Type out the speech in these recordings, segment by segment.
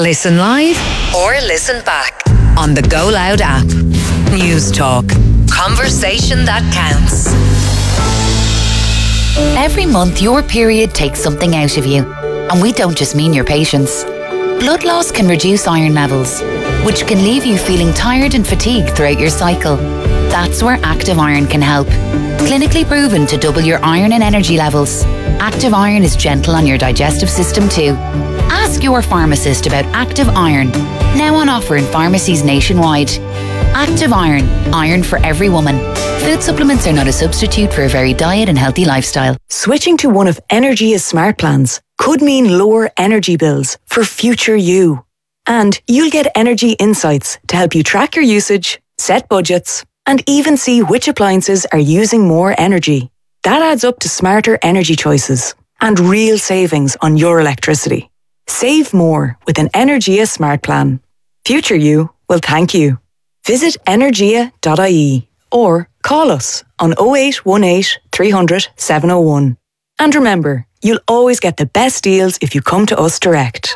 Listen live or listen back on the Go Loud app. News Talk. Conversation that counts. Every month your period takes something out of you. And we don't just mean your patience. Blood loss can reduce iron levels, which can leave you feeling tired and fatigued throughout your cycle. That's where Active Iron can help. Clinically proven to double your iron and energy levels. Active Iron is gentle on your digestive system too. Ask your pharmacist about Active Iron. Now on offer in pharmacies nationwide. Active Iron. Iron for every woman. Food supplements are not a substitute for a varied diet and healthy lifestyle. Switching to one of Energia's smart plans could mean lower energy bills for future you. And you'll get energy insights to help you track your usage, set budgets, and even see which appliances are using more energy. That adds up to smarter energy choices and real savings on your electricity. Save more with an Energia smart plan. Future you will thank you. Visit energia.ie or call us on 0818 300 701. And remember, you'll always get the best deals if you come to us direct.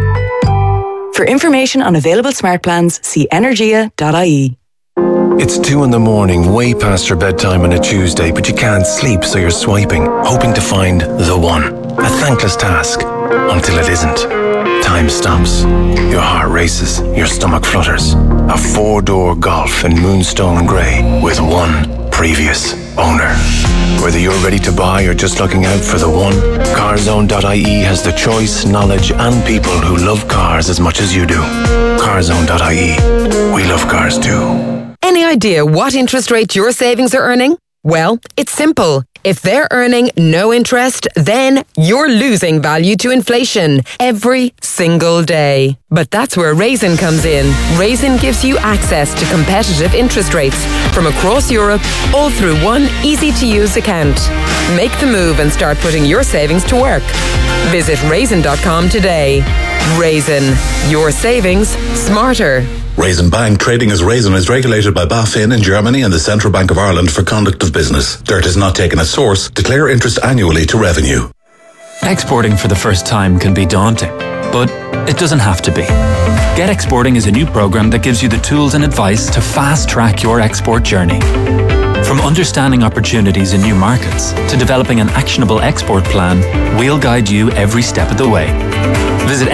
For information on available smart plans, see energia.ie. It's 2 a.m, way past your bedtime on a Tuesday, but you can't sleep, so you're swiping, hoping to find the one. A thankless task, until it isn't. Time stops. Your heart races, your stomach flutters. A 4-door Golf in Moonstone Grey with one previous owner. Whether you're ready to buy or just looking out for the one, Carzone.ie has the choice, knowledge and people who love cars as much as you do. Carzone.ie. We love cars too. Any idea what interest rate your savings are earning? Well, it's simple. If they're earning no interest, then you're losing value to inflation every single day. But that's where Raisin comes in. Raisin gives you access to competitive interest rates from across Europe, all through one easy-to-use account. Make the move and start putting your savings to work. Visit raisin.com today. Raisin. Your savings smarter. Raisin Bank, trading as Raisin, is regulated by BaFin in Germany and the Central Bank of Ireland for conduct of business. Dirt is not taken as source. Declare interest annually to revenue. Exporting for the first time can be daunting, but it doesn't have to be. Get Exporting is a new program that gives you the tools and advice to fast-track your export journey. From understanding opportunities in new markets to developing an actionable export plan, we'll guide you every step of the way. Visit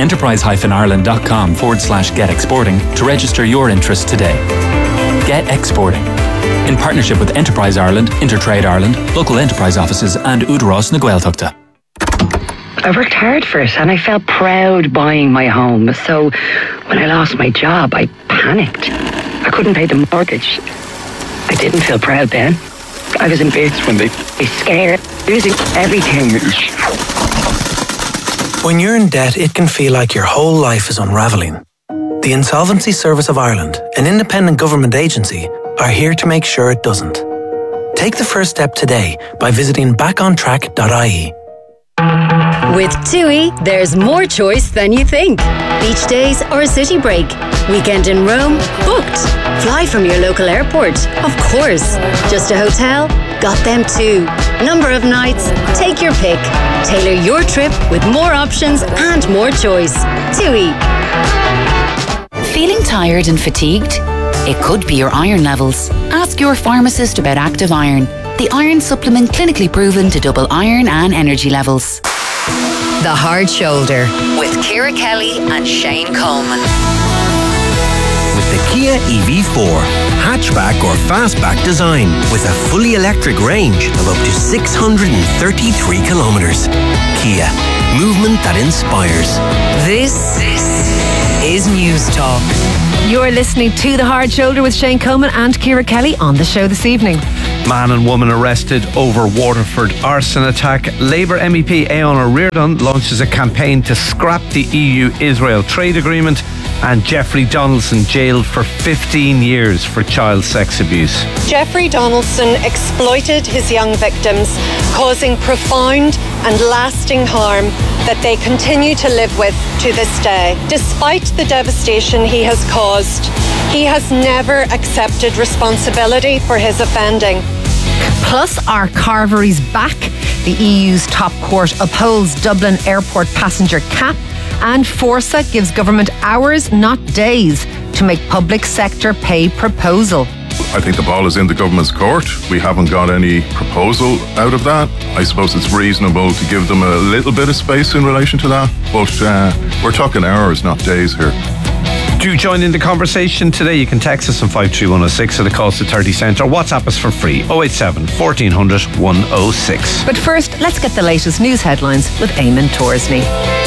enterprise-ireland.com/getexporting to register your interest today. Get Exporting. In partnership with Enterprise Ireland, Intertrade Ireland, local enterprise offices and Údarás na Gaeltachta. I worked hard for it and I felt proud buying my home. So when I lost my job, I panicked. I couldn't pay the mortgage. I didn't feel proud then. I was embarrassed when they scared, losing everything. When you're in debt, it can feel like your whole life is unravelling. The Insolvency Service of Ireland, an independent government agency, are here to make sure it doesn't. Take the first step today by visiting backontrack.ie. With TUI, there's more choice than you think. Beach days or a city break. Weekend in Rome? Booked. Fly from your local airport? Of course. Just a hotel? Got them too. Number of nights? Take your pick. Tailor your trip with more options and more choice. TUI. Feeling tired and fatigued? It could be your iron levels. Ask your pharmacist about Active Iron, the iron supplement clinically proven to double iron and energy levels. The Hard Shoulder with Ciara Kelly and Shane Coleman. With the Kia EV4, hatchback or fastback design with a fully electric range of up to 633 kilometres. Kia, movement that inspires. This is News Talk. You're listening to The Hard Shoulder with Shane Coleman and Ciara Kelly on the show this evening. Man and woman arrested over Waterford arson attack. Labour MEP Aodhán Reardon launches a campaign to scrap the EU-Israel trade agreement. And Jeffrey Donaldson jailed for 15 years for child sex abuse. Jeffrey Donaldson exploited his young victims, causing profound and lasting harm that they continue to live with to this day. Despite the devastation he has caused, he has never accepted responsibility for his offending. Plus, our Carvery's back. The EU's top court upholds Dublin Airport passenger cap. And Forza gives government hours, not days, to make public sector pay proposal. I think the ball is in the government's court. We haven't got any proposal out of that. I suppose it's reasonable to give them a little bit of space in relation to that, but we're talking hours, not days here. Do join in the conversation today. You can text us on 53106 at a cost of 30 cents or WhatsApp us for free 087 1400 106. But first, let's get the latest news headlines with Eamon Torsney.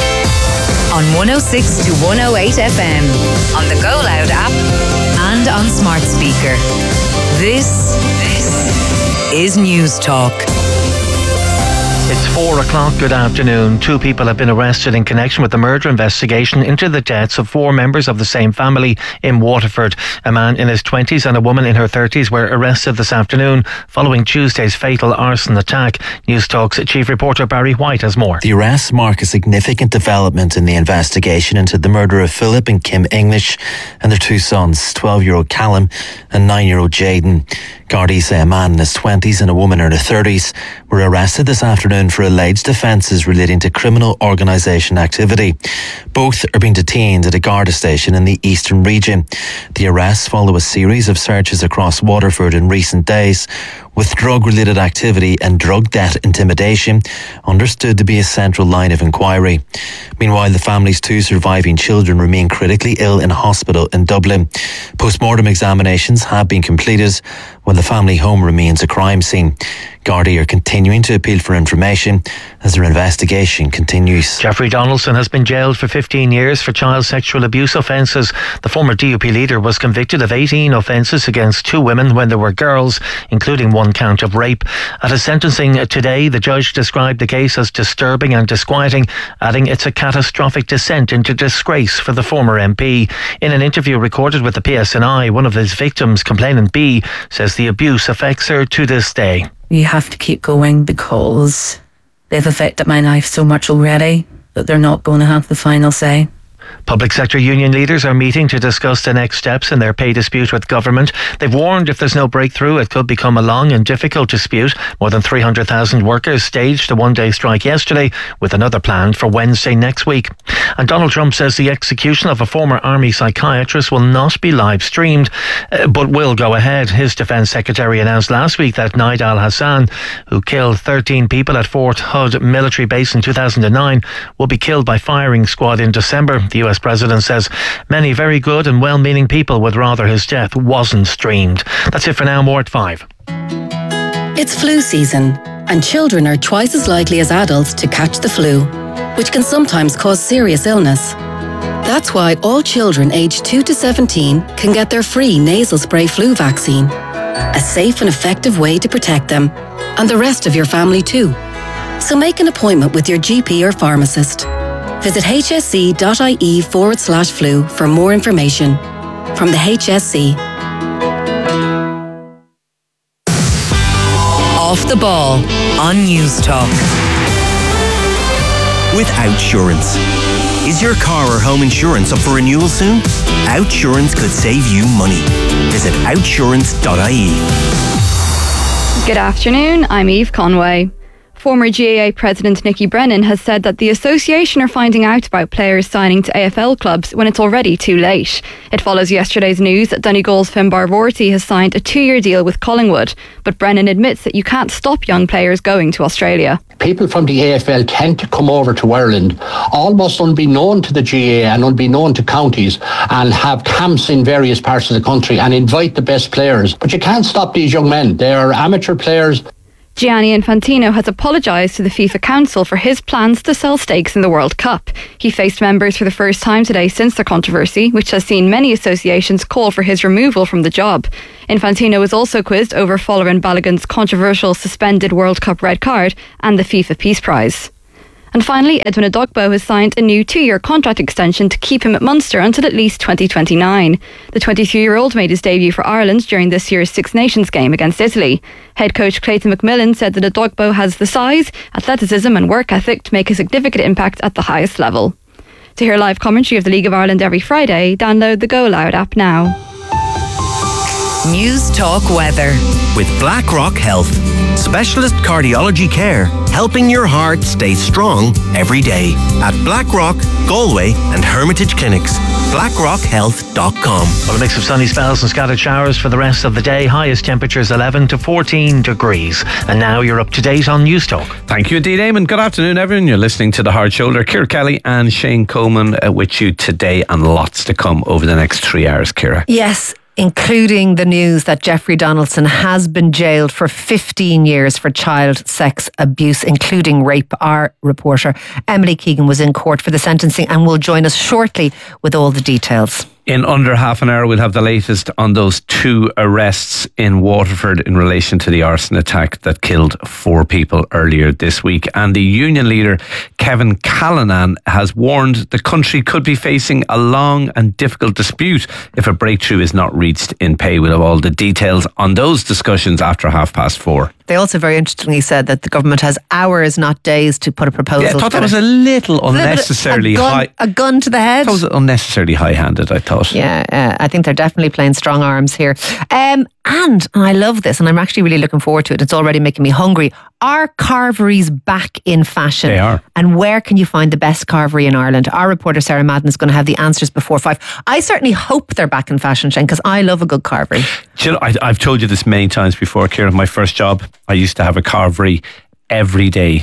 On 106 to 108 FM, on the Go Loud app and on smart speaker. This is News Talk. It's 4 o'clock. Good afternoon. 2 people have been arrested in connection with the murder investigation into the deaths of 4 members of the same family in Waterford. A man in his 20s and a woman in her 30s were arrested this afternoon following Tuesday's fatal arson attack. News Talk's chief reporter Barry White has more. The arrests mark a significant development in the investigation into the murder of Philip and Kim English and their 2 sons, 12-year-old Callum and 9-year-old Jaden. Gardaí say a man in his 20s and a woman in her 30s were arrested this afternoon for alleged offences relating to criminal organisation activity. Both are being detained at a Garda station in the eastern region. The arrests follow a series of searches across Waterford in recent days, with drug-related activity and drug debt intimidation understood to be a central line of inquiry. Meanwhile, the family's 2 surviving children remain critically ill in hospital in Dublin. Post-mortem examinations have been completed, while the family home remains a crime scene. Gardaí are continuing to appeal for information as their investigation continues. Jeffrey Donaldson has been jailed for 15 years for child sexual abuse offences. The former DUP leader was convicted of 18 offences against 2 women when they were girls, including 1 count of rape. At his sentencing today, the judge described the case as disturbing and disquieting, adding it's a catastrophic descent into disgrace for the former MP. In an interview recorded with the PSNI, one of his victims, complainant B, says the abuse affects her to this day. You have to keep going because they've affected my life so much already that they're not going to have the final say. Public sector union leaders are meeting to discuss the next steps in their pay dispute with government. They've warned if there's no breakthrough, it could become a long and difficult dispute. More than 300,000 workers staged a one-day strike yesterday, with another planned for Wednesday next week. And Donald Trump says the execution of a former army psychiatrist will not be live-streamed, but will go ahead. His defence secretary announced last week that Naid al-Hassan, who killed 13 people at Fort Hood military base in 2009, will be killed by firing squad in December. The US president says many very good and well-meaning people would rather his death wasn't streamed. That's it for now. More at 5. It's flu season, and children are twice as likely as adults to catch the flu, which can sometimes cause serious illness. That's why all children aged 2 to 17 can get their free nasal spray flu vaccine, a safe and effective way to protect them, and the rest of your family too. So make an appointment with your GP or pharmacist. Visit hsc.ie/flu for more information. From the HSC. Off the Ball on News Talk. With Outsurance. Is your car or home insurance up for renewal soon? Outsurance could save you money. Visit outsurance.ie. Good afternoon, I'm Eve Conway. Former GAA President Nicky Brennan has said that the association are finding out about players signing to AFL clubs when it's already too late. It follows yesterday's news that Donegal's Finbar Vorty has signed a 2-year deal with Collingwood, but Brennan admits that you can't stop young players going to Australia. People from the AFL tend to come over to Ireland, almost unbeknown to the GAA and unbeknown to counties, and have camps in various parts of the country and invite the best players. But you can't stop these young men. They are amateur players. Gianni Infantino has apologised to the FIFA Council for his plans to sell stakes in the World Cup. He faced members for the first time today since the controversy, which has seen many associations call for his removal from the job. Infantino was also quizzed over Folarin Balogun's controversial suspended World Cup red card and the FIFA Peace Prize. And finally, Edwin Adogbo has signed a new 2-year contract extension to keep him at Munster until at least 2029. The 23-year-old made his debut for Ireland during this year's Six Nations game against Italy. Head coach Clayton McMillan said that Adogbo has the size, athleticism and work ethic to make a significant impact at the highest level. To hear live commentary of the League of Ireland every Friday, download the Go Loud app now. News Talk Weather. With BlackRock Health. Specialist cardiology care, helping your heart stay strong every day. At Blackrock, Galway and Hermitage Clinics. BlackrockHealth.com. Well, a mix of sunny spells and scattered showers for the rest of the day. Highest temperatures 11 to 14 degrees. And now you're up to date on News Talk. Thank you indeed, Eamon. Good afternoon, everyone. You're listening to The Hard Shoulder. Ciara Kelly and Shane Coleman with you today, and lots to come over the next 3 hours, Ciara. Yes, including the news that Jeffrey Donaldson has been jailed for 15 years for child sex abuse, including rape. Our reporter Emily Keegan was in court for the sentencing and will join us shortly with all the details. In under half an hour, we'll have the latest on those 2 arrests in Waterford in relation to the arson attack that killed 4 people earlier this week. And the union leader, Kevin Callanan, has warned the country could be facing a long and difficult dispute if a breakthrough is not reached in pay. We'll have all the details on those discussions after 4:30. They also very interestingly said that the government has hours, not days, to put a proposal Yeah, I thought that was a little unnecessarily high. A gun to the head. That was unnecessarily high-handed, I thought. Yeah, I think they're definitely playing strong arms here. And I love this, and I'm actually really looking forward to it. It's already making me hungry. Are carveries back in fashion? They are. And where can you find the best carvery in Ireland? Our reporter Sarah Madden is going to have the answers before 5. I certainly hope they're back in fashion, Shane, because I love a good carvery. Do you know, I've told you this many times before, Ciara. My first job, I used to have a carvery every day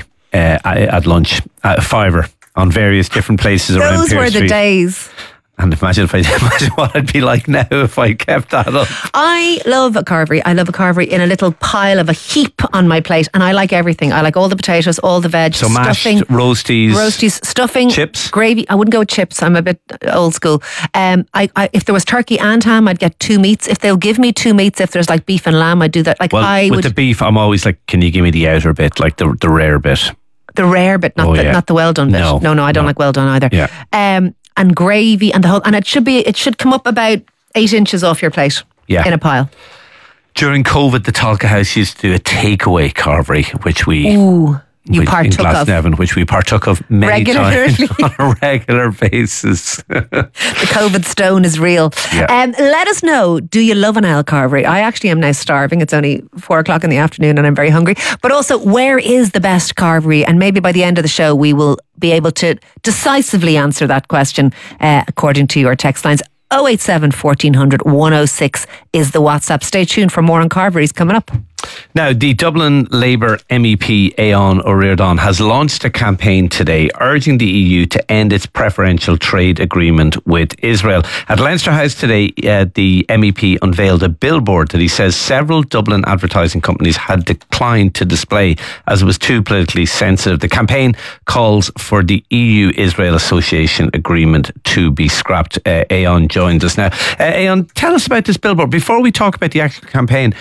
at lunch, at Fiver, on various different places around Pearse Those were the Street. days. And imagine what I'd be like now if I kept that up. I love a carvery. I love a carvery in a little pile of a heap on my plate, and I like everything. I like all the potatoes, all the veg, So stuffing, mashed, roasties, stuffing, chips, gravy. I wouldn't go with chips. I'm a bit old school. If there was turkey and ham, I'd get 2 meats. If they'll give me 2 meats, if there's like beef and lamb, I'd do that. Like with the beef, I'm always like, can you give me the outer bit, like the rare bit? The rare bit, not the well done bit. No, I don't like well done either. Yeah. And gravy and the whole, and it should come up about 8 inches off your plate. Yeah. In a pile. During COVID, the Tolka House used to do a takeaway carvery, which we partook in Glasnevin, which we partook of many times on a regular basis. The COVID stone is real. Yeah. Let us know, do you love an Al carvery? I actually am now starving. It's only 4:00 in the afternoon and I'm very hungry. But also, where is the best carvery? And maybe by the end of the show, we will be able to decisively answer that question according to your text lines. 087 1400 106 is the WhatsApp. Stay tuned for more on carveries coming up. Now, the Dublin Labour MEP Aodhán Ó Ríordáin has launched a campaign today urging the EU to end its preferential trade agreement with Israel. At Leinster House today, the MEP unveiled a billboard that he says several Dublin advertising companies had declined to display as it was too politically sensitive. The campaign calls for the EU-Israel Association Agreement to be scrapped. Aodhán joins us now. Aodhán, tell us about this billboard. Before we talk about the actual campaign,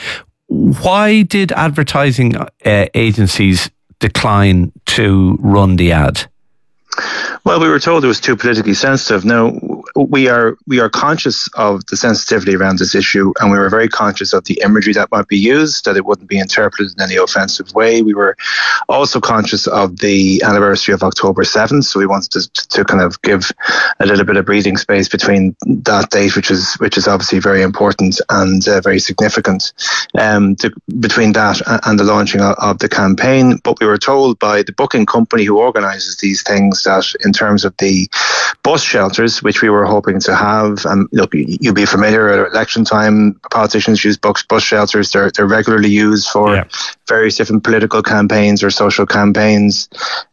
why did advertising agencies decline to run the ad? Well, we were told it was too politically sensitive. Now, we are conscious of the sensitivity around this issue, and we were very conscious of the imagery that might be used, that it wouldn't be interpreted in any offensive way. We were also conscious of the anniversary of October 7th, so we wanted to kind of give a little bit of breathing space between that date, which is obviously very important and very significant, between that and the launching of the campaign. But we were told by the booking company who organises these things that in terms of the bus shelters, which we were hoping to have, and look, you'll be familiar at election time, politicians use bus shelters. They're regularly used for various different political campaigns or social campaigns,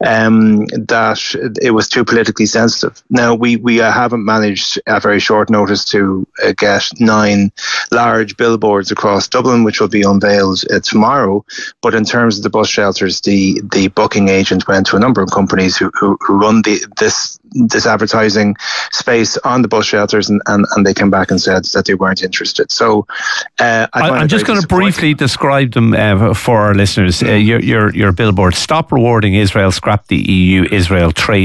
that it was too politically sensitive. Now, we haven't managed at very short notice to get 9 large billboards across Dublin, which will be unveiled tomorrow. But in terms of the bus shelters, the booking agent went to a number of companies who run this advertising space on the bus shelters, and they came back and said that they weren't interested. So I'm just going to briefly describe them for our listeners. Your billboard: stop rewarding Israel, scrap the EU-Israel trade